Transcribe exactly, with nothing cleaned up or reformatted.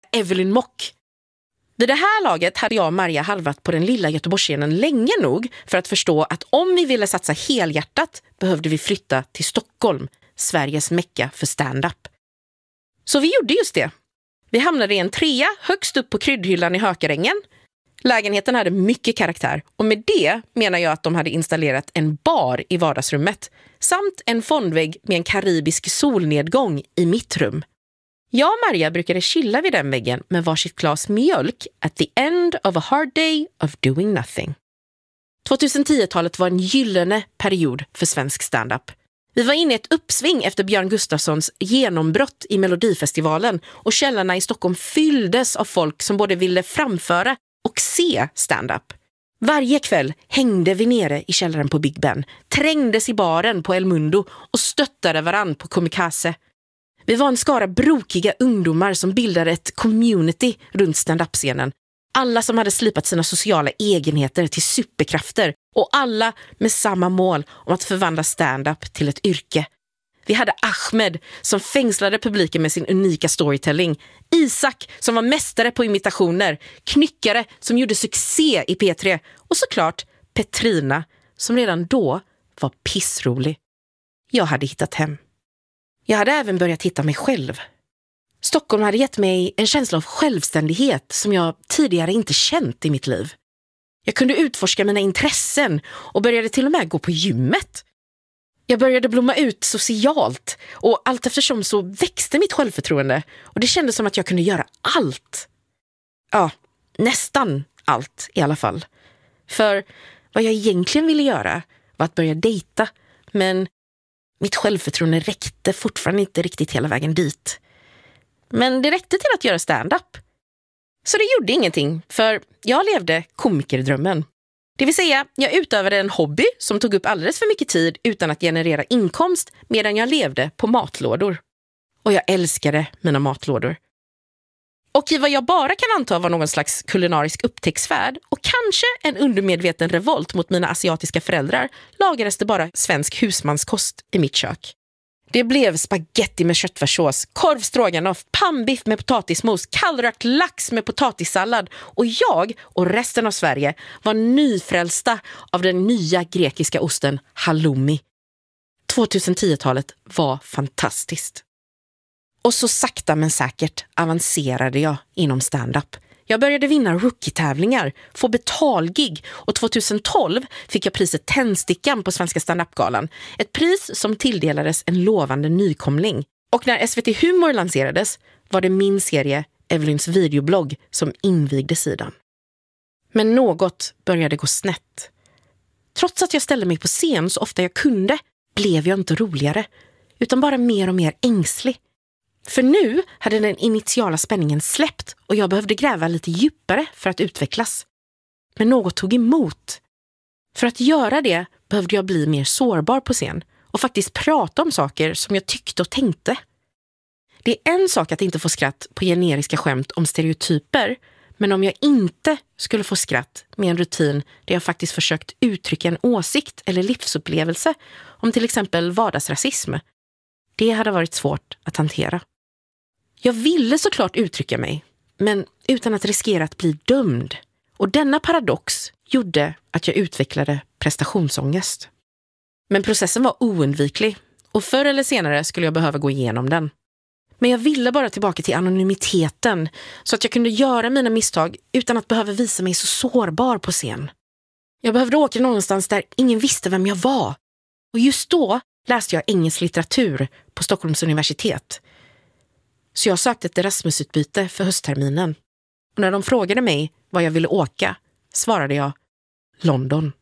Evelyn Mock. Vid det här laget hade jag och Maria halvat på den lilla Göteborgsscenen länge nog för att förstå att om vi ville satsa helhjärtat behövde vi flytta till Stockholm, Sveriges mecka för stand-up. Så vi gjorde just det. Vi hamnade i en trea högst upp på kryddhyllan i Hökarängen. Lägenheten hade mycket karaktär och med det menar jag att de hade installerat en bar i vardagsrummet samt en fondvägg med en karibisk solnedgång i mitt rum. Jag och Maria brukade chilla vid den väggen med varsitt glas mjölk at the end of a hard day of doing nothing. tjugohundratio-talet var en gyllene period för svensk stand-up. Vi var inne i ett uppsving efter Björn Gustafssons genombrott i Melodifestivalen och källarna i Stockholm fylldes av folk som både ville framföra och se stand-up. Varje kväll hängde vi nere i källaren på Big Ben, trängdes i baren på El Mundo och stöttade varann på Komikaze. Vi var en skara brokiga ungdomar som bildade ett community runt stand-up-scenen. Alla som hade slipat sina sociala egenheter till superkrafter och alla med samma mål om att förvandla stand-up till ett yrke. Vi hade Ahmed som fängslade publiken med sin unika storytelling, Isak som var mästare på imitationer, Knyckare som gjorde succé i P tre och såklart Petrina som redan då var pissrolig. Jag hade hittat hem. Jag hade även börjat hitta mig själv. Stockholm hade gett mig en känsla av självständighet som jag tidigare inte känt i mitt liv. Jag kunde utforska mina intressen och började till och med gå på gymmet. Jag började blomma ut socialt och allt eftersom så växte mitt självförtroende och det kändes som att jag kunde göra allt. Ja, nästan allt i alla fall. För vad jag egentligen ville göra var att börja dejta, men mitt självförtroende räckte fortfarande inte riktigt hela vägen dit. Men det räckte till att göra stand-up. Så det gjorde ingenting, för jag levde komikerdrömmen. Det vill säga, jag utövade en hobby som tog upp alldeles för mycket tid utan att generera inkomst medan jag levde på matlådor. Och jag älskade mina matlådor. Och i vad jag bara kan anta var någon slags kulinarisk upptäcktsfärd och kanske en undermedveten revolt mot mina asiatiska föräldrar lagades det bara svensk husmanskost i mitt kök. Det blev spaghetti med köttfärssås, korv stroganoff, pannbiff med potatismos, kallrökt lax med potatissallad och jag och resten av Sverige var nyfrälsta av den nya grekiska osten halloumi. tjugohundratio-talet var fantastiskt. Och så sakta men säkert avancerade jag inom stand-up. Jag började vinna rookie-tävlingar, få betalgig och tjugotolv fick jag priset Tändstickan på Svenska stand-up-galan. Ett pris som tilldelades en lovande nykomling. Och när S V T Humor lanserades var det min serie Evelyns videoblogg som invigde sidan. Men något började gå snett. Trots att jag ställde mig på scen så ofta jag kunde blev jag inte roligare, utan bara mer och mer ängslig. För nu hade den initiala spänningen släppt och jag behövde gräva lite djupare för att utvecklas. Men något tog emot. För att göra det behövde jag bli mer sårbar på scen och faktiskt prata om saker som jag tyckte och tänkte. Det är en sak att inte få skratt på generiska skämt om stereotyper, men om jag inte skulle få skratt med en rutin där jag faktiskt försökt uttrycka en åsikt eller livsupplevelse om till exempel vardagsrasism, det hade varit svårt att hantera. Jag ville såklart uttrycka mig, men utan att riskera att bli dömd. Och denna paradox gjorde att jag utvecklade prestationsångest. Men processen var oundviklig och förr eller senare skulle jag behöva gå igenom den. Men jag ville bara tillbaka till anonymiteten så att jag kunde göra mina misstag utan att behöva visa mig så sårbar på scen. Jag behövde åka någonstans där ingen visste vem jag var. Och just då läste jag engelsk litteratur på Stockholms universitet. Så jag sökte ett Erasmusutbyte för höstterminen. Och när de frågade mig vad jag ville åka svarade jag London.